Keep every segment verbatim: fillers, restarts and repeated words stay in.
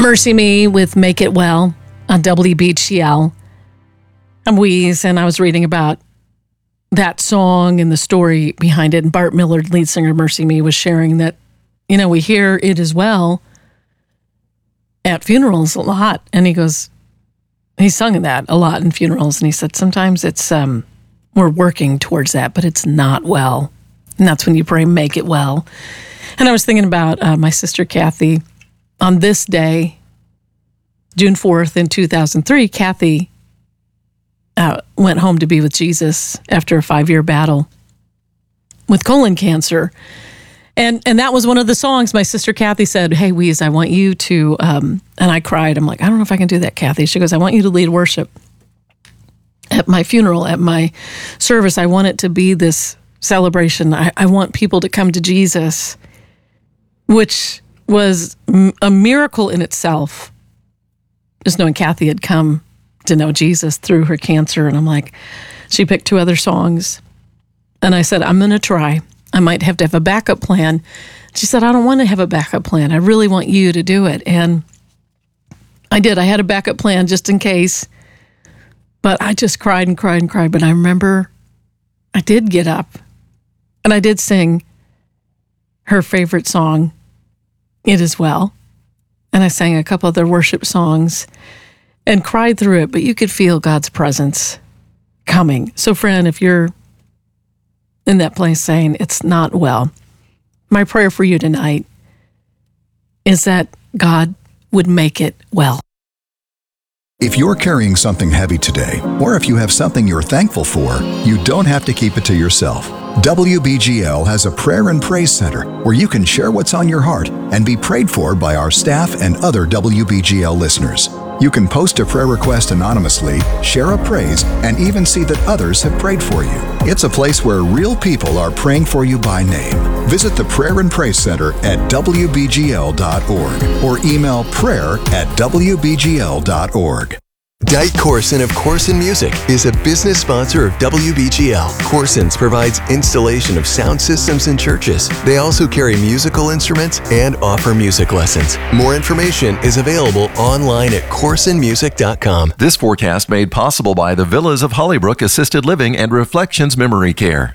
Mercy Me with Make It Well on W B G L. I'm Weeze, and I was reading about that song and the story behind it. And Bart Millard, lead singer of Mercy Me, was sharing that, you know, we hear It Is Well at funerals a lot. And he goes, he sung that a lot in funerals. And he said, sometimes it's, um, we're working towards that, but it's not well. And that's when you pray, make it well. And I was thinking about uh, my sister Kathy. On this day, June fourth in two thousand three, Kathy uh, went home to be with Jesus after a five-year battle with colon cancer. And and that was one of the songs my sister Kathy said, hey, Weeze, I want you to, um, and I cried. I'm like, I don't know if I can do that, Kathy. She goes, I want you to lead worship at my funeral, at my service. I want it to be this celebration. I, I want people to come to Jesus, which was a miracle in itself, just knowing Kathy had come to know Jesus through her cancer. And I'm like, she picked two other songs. And I said, I'm going to try. I might have to have a backup plan. She said, I don't want to have a backup plan. I really want you to do it. And I did. I had a backup plan just in case. But I just cried and cried and cried. But I remember I did get up and I did sing her favorite song, It Is Well. And I sang a couple other worship songs and cried through it, but you could feel God's presence coming. So friend, if you're in that place saying it's not well, my prayer for you tonight is that God would make it well. If you're carrying something heavy today, or if you have something you're thankful for, you don't have to keep it to yourself. W B G L has a prayer and praise center where you can share what's on your heart and be prayed for by our staff and other W B G L listeners. You can post a prayer request anonymously, share a praise, and even see that others have prayed for you. It's a place where real people are praying for you by name. Visit the Prayer and Praise Center at W B G L dot org or email prayer at W B G L dot org. Dite Corson of Corson Music is a business sponsor of W B G L. Corson's provides installation of sound systems in churches. They also carry musical instruments and offer music lessons. More information is available online at corson music dot com. This forecast made possible by the Villas of Hollybrook Assisted Living and Reflections Memory Care.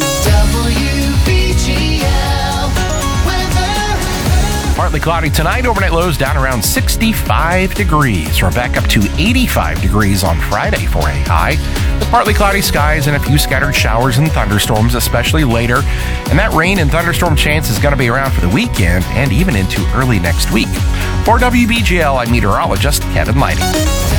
Partly cloudy tonight, overnight lows down around sixty-five degrees. We're back up to eighty-five degrees on Friday for a high. With partly cloudy skies and a few scattered showers and thunderstorms, especially later. And that rain and thunderstorm chance is going to be around for the weekend and even into early next week. For W B G L, I'm meteorologist Kevin Lighting.